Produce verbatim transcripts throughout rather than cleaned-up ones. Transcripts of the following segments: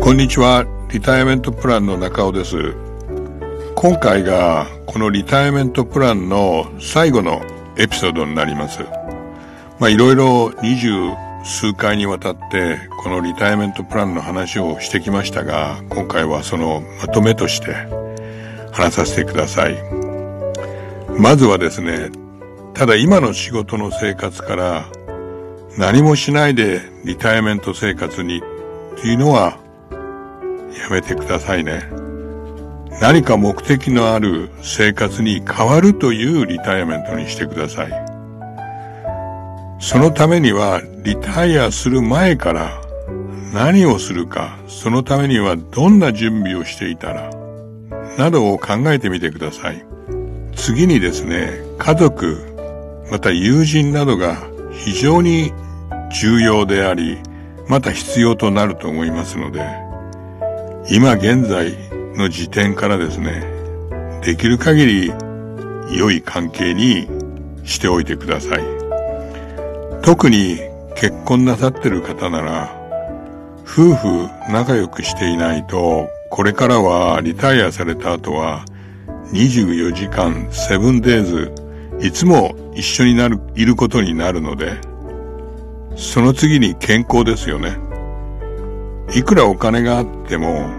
こんにちは。リタイアメントプランの中尾です。今回がこのリタイアメントプランの最後のエピソードになります。まあいろいろ二十数回にわたってこのリタイアメントプランの話をしてきましたが、今回はそのまとめとして話させてください。まずはですね、ただ今の仕事の生活から何もしないでリタイアメント生活にっていうのはやめてくださいね。何か目的のある生活に変わるというリタイアメントにしてください。そのためにはリタイアする前から何をするか、そのためにはどんな準備をしていたらなどを考えてみてください。次にですね、家族また友人などが非常に重要であり、また必要となると思いますので、今現在の時点からですね、できる限り良い関係にしておいてください。特に結婚なさってる方なら、夫婦仲良くしていないと、これからはリタイアされた後はにじゅうよじかんセブンデイズいつも一緒になるいることになるので、その次に健康ですよね。いくらお金があっても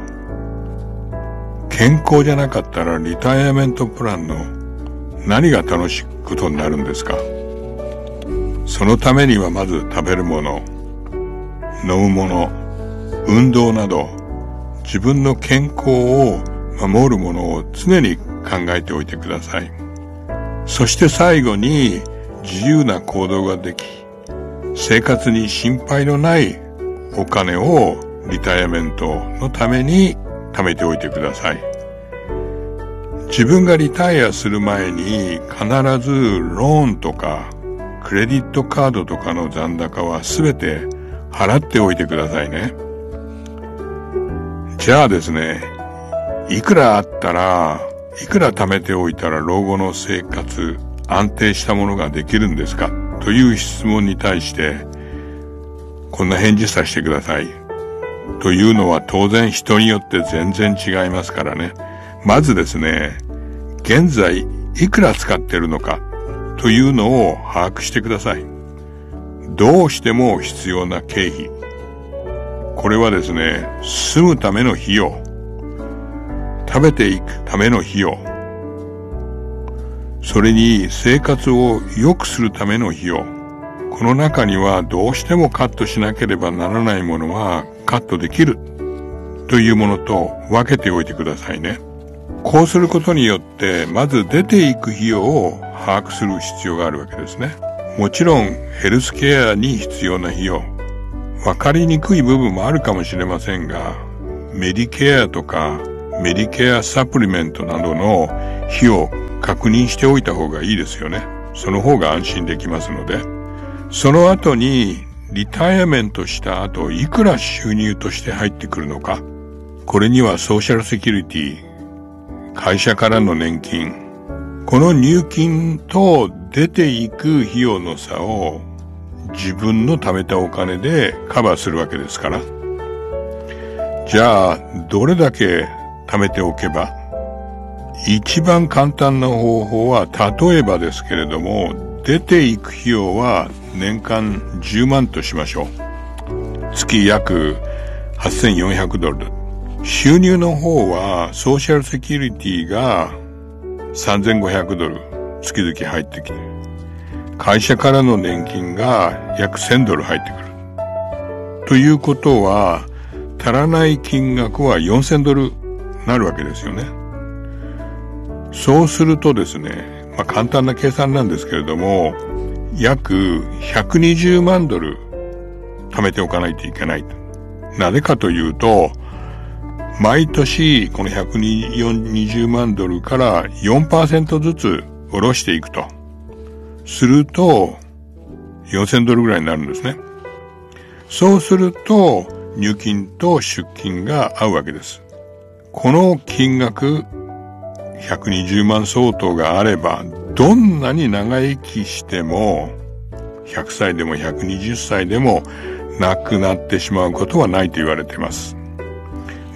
健康じゃなかったらリタイアメントプランの何が楽しいことになるんですか。そのためにはまず食べるもの、飲むもの、運動など自分の健康を守るものを常に考えておいてください。そして最後に自由な行動ができ、生活に心配のないお金をリタイアメントのために貯めておいてください。自分がリタイアする前に必ずローンとかクレディットカードとかの残高はすべて払っておいてくださいね。じゃあですね、いくらあったら、いくら貯めておいたら老後の生活安定したものができるんですかという質問に対してこんな返事させてください。というのは当然人によって全然違いますからね。まずですね、現在いくら使ってるのかというのを把握してください。どうしても必要な経費。これはですね、住むための費用、食べていくための費用、それに生活を良くするための費用。この中にはどうしてもカットしなければならないものはカットできるというものと分けておいてくださいね。こうすることによってまず出ていく費用を把握する必要があるわけですね。もちろんヘルスケアに必要な費用、分かりにくい部分もあるかもしれませんが、メディケアとかメディケアサプリメントなどの費用を確認しておいた方がいいですよね。その方が安心できますので。その後にリタイアメントした後いくら収入として入ってくるのか。これにはソーシャルセキュリティ、会社からの年金、この入金と出ていく費用の差を自分の貯めたお金でカバーするわけですから。じゃあどれだけ貯めておけば。一番簡単な方法は、例えばですけれども、出ていく費用は年間じゅうまんとしましょう。月約はっせんよんひゃくドル。収入の方はソーシャルセキュリティがさんぜんごひゃくドル月々入ってきて、会社からの年金が約せんドル入ってくる。ということは、足らない金額はよんせんドルなるわけですよね。そうするとですね、まあ簡単な計算なんですけれども、約ひゃくにじゅうまんドル貯めておかないといけない。なぜかというと、毎年このひゃくにじゅうまんドルから よんパーセント ずつ下ろしていくと。すると、よんせんドルぐらいになるんですね。そうすると、入金と出金が合うわけです。この金額、ひゃくにじゅうまん相当があれば、どんなに長生きしても、ひゃくさいでもひゃくにじゅっさいでも亡くなってしまうことはないと言われています。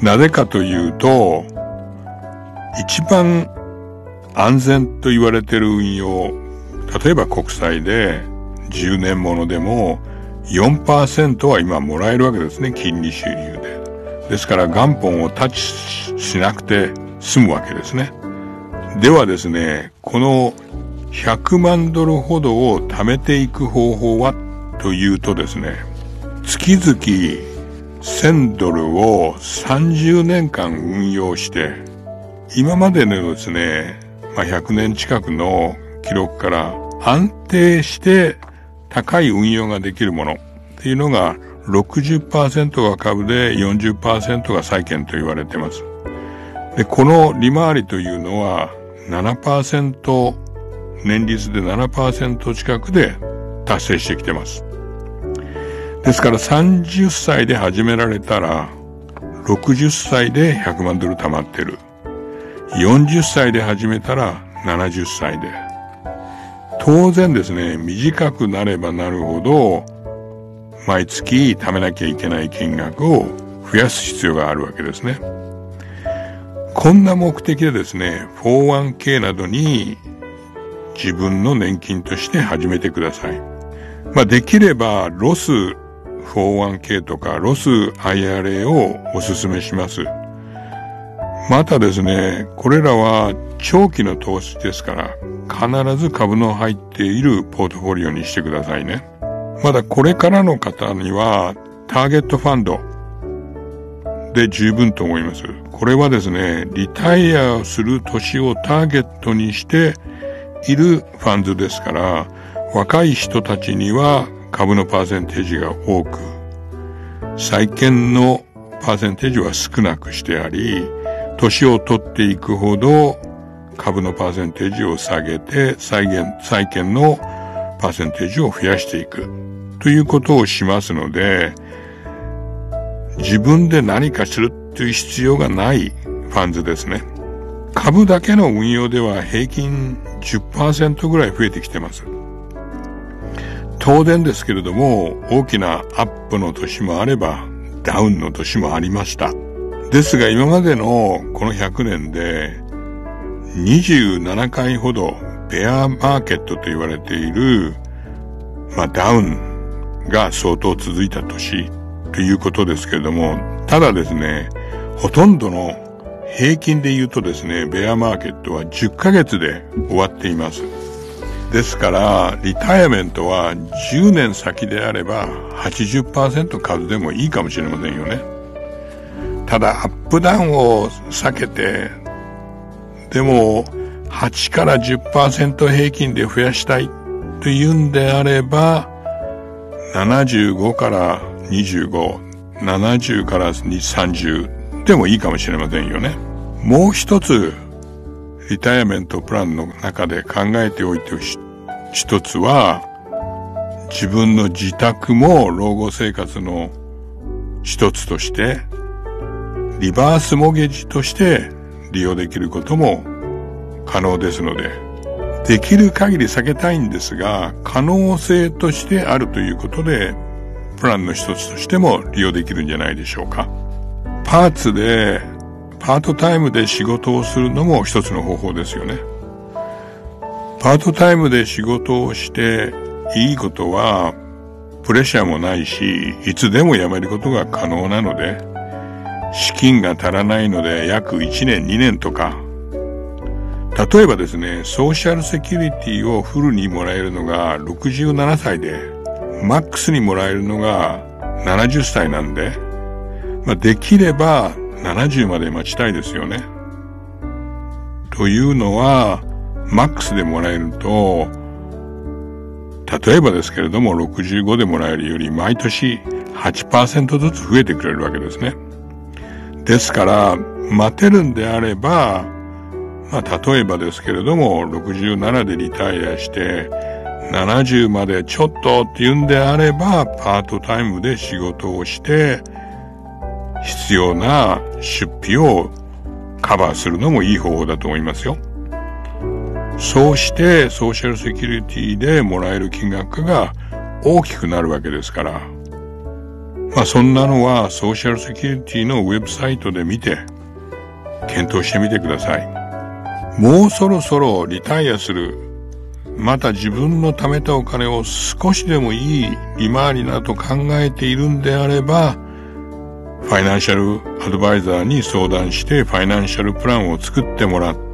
なぜかというと、一番安全と言われている運用、例えば国債でじゅうねんものでも よんパーセント は今もらえるわけですね、金利収入で。ですから元本をタッチしなくて済むわけですね。ではですね、このひゃくまんドルほどを貯めていく方法はというとですね、月々せんドルをさんじゅうねんかん運用して、今までのですね、まあ、ひゃくねん近くの記録から安定して高い運用ができるものっていうのが ろくじゅっパーセント が株で よんじゅっパーセント が債券と言われています。で、この利回りというのは ななパーセント、年率で ななパーセント 近くで達成してきてます。ですからさんじゅっさいで始められたらろくじゅっさいでひゃくまんドル貯まってる。よんじゅっさいで始めたらななじゅっさいで。当然ですね、短くなればなるほど毎月貯めなきゃいけない金額を増やす必要があるわけですね。こんな目的でですね、フォーワンケー などに自分の年金として始めてください。まあできればロス フォーワンケー とかロス アイアールエー をお勧めします。またですね、これらは長期の投資ですから必ず株の入っているポートフォリオにしてくださいね。まだこれからの方にはターゲットファンドで十分と思います。これはですね、リタイアをする年をターゲットにしているファンドですから、若い人たちには株のパーセンテージが多く、債券のパーセンテージは少なくしてあり、年を取っていくほど株のパーセンテージを下げて債券、債券のパーセンテージを増やしていくということをしますので、自分で何かするという必要がないファンドですね。株だけの運用では平均 じゅっパーセント ぐらい増えてきてます。当然ですけれども、大きなアップの年もあればダウンの年もありました。ですが今までのこのひゃくねんでにじゅうななかいほどベアマーケットと言われている、まあダウンが相当続いた年ということですけれども、ただですね、ほとんどの平均で言うとですね、ベアマーケットはじゅっかげつで終わっています。ですから、リタイアメントはじゅうねん先であれば はちじゅっパーセント 数でもいいかもしれませんよね。ただ、アップダウンを避けて、でもはちからじゅっパーセント 平均で増やしたいというんであれば、ななじゅうごからにじゅうご、ななじゅうからさんじゅうでもいいかもしれませんよね。もう一つ、リタイアメントプランの中で考えておいて一つは、自分の自宅も老後生活の一つとして、リバースモゲージとして利用できることも可能ですので、できる限り避けたいんですが、可能性としてあるということで、プランの一つとしても利用できるんじゃないでしょうか。パーツで、パートタイムで仕事をするのも一つの方法ですよね。パートタイムで仕事をしていいことは、プレッシャーもないし、いつでも辞めることが可能なので、資金が足らないので約いちねん、にねんとか、例えばですね、ソーシャルセキュリティをフルにもらえるのがろくじゅうななさいで、マックスにもらえるのがななじゅっさいなんで、まあ、できればななじゅうまで待ちたいですよね。というのは、マックスでもらえると、例えばですけれどもろくじゅうごでもらえるより毎年 はちパーセント ずつ増えてくれるわけですね。ですから、待てるんであれば、まあ、例えばですけれども、ろくじゅうななでリタイアして、ななじゅうまでちょっとっていうんであれば、パートタイムで仕事をして、必要な出費をカバーするのもいい方法だと思いますよ。そうして、ソーシャルセキュリティでもらえる金額が大きくなるわけですから、 まあそんなのはソーシャルセキュリティのウェブサイトで見て検討してみてください。もうそろそろリタイアする。また自分の貯めたお金を少しでもいい利回りだと考えているんであれば、ファイナンシャルアドバイザーに相談してファイナンシャルプランを作ってもらって、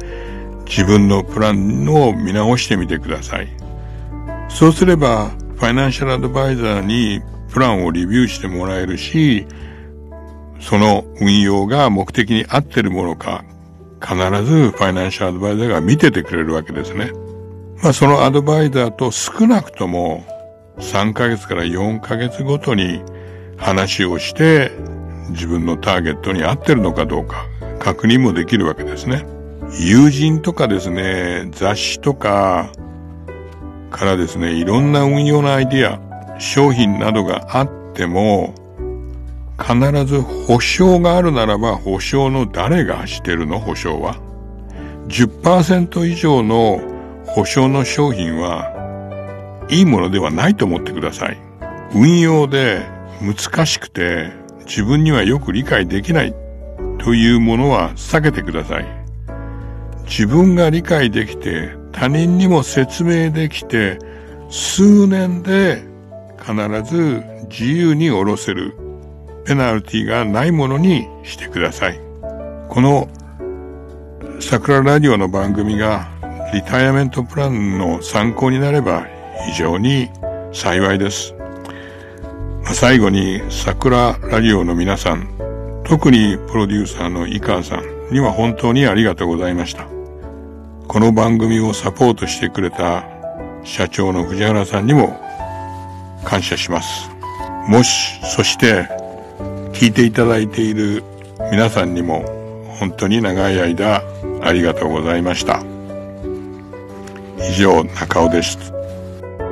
自分のプランを見直してみてください。そうすれば、ファイナンシャルアドバイザーにプランをレビューしてもらえるし、その運用が目的に合ってるものか、必ずファイナンシャルアドバイザーが見ててくれるわけですね。まあそのアドバイザーと少なくともさんかげつからよんかげつごとに話をして自分のターゲットに合ってるのかどうか確認もできるわけですね。友人とかですね、雑誌とかからですね、いろんな運用のアイディア、商品などがあっても必ず保証があるならば保証の誰がしてるの？保証は じゅっパーセント 以上の保証の商品はいいものではないと思ってください。運用で難しくて自分にはよく理解できないというものは避けてください。自分が理解できて他人にも説明できて数年で必ず自由に下ろせるペナルティがないものにしてください。この桜ラジオの番組がリタイアメントプランの参考になれば非常に幸いです。最後に桜ラジオの皆さん、特にプロデューサーの井川さんには本当にありがとうございました。この番組をサポートしてくれた社長の藤原さんにも感謝します。もし、そして聞いていただいている皆さんにも本当に長い間ありがとうございました。以上、中尾です。